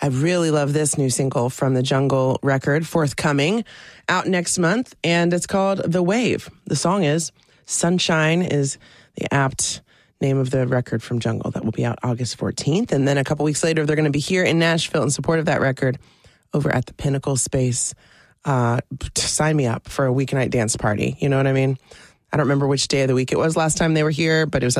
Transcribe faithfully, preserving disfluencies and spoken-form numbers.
I really love this new single from the Jungle record, forthcoming, out next month, and it's called The Wave. The song is Sunshine is the apt name of the record from Jungle that will be out August fourteenth. And then a couple weeks later, they're going to be here in Nashville in support of that record over at the Pinnacle Space. Uh, sign me up for a weeknight dance party. You know what I mean? I don't remember which day of the week it was last time they were here, but it was at